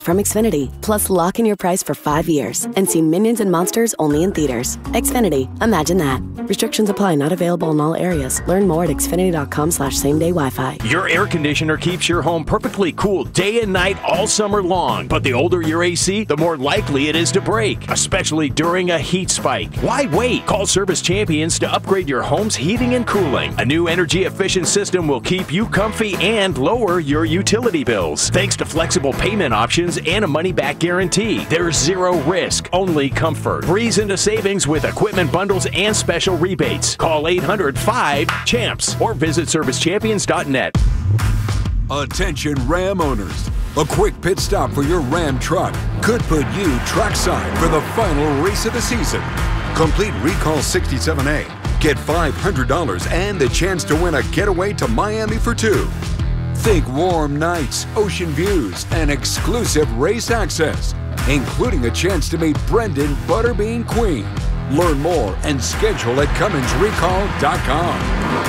From Xfinity. Plus, lock in your price for 5 years and see Minions and Monsters only in theaters. Xfinity. Imagine that. Restrictions apply. Not available in all areas. Learn more at xfinity.com/same-day Wi-Fi. Your air conditioner keeps your home perfectly cool day and night all summer long. But the older your AC, the more likely it is to break, especially during a heat spike. Why wait? Call Service Champions to upgrade your home's heating and cooling. A new energy-efficient system will keep you comfy and lower your utility bills. Thanks to flexible payment options and a money-back guarantee. There's zero risk, only comfort. Breeze into savings with equipment bundles and special rebates. Call 800-5-CHAMPS or visit servicechampions.net. Attention Ram owners. A quick pit stop for your Ram truck could put you trackside for the final race of the season. Complete Recall 67A. Get $500 and the chance to win a getaway to Miami for two. Think warm nights, ocean views, and exclusive race access, including a chance to meet Brendan Butterbean Queen. Learn more and schedule at CumminsRecall.com.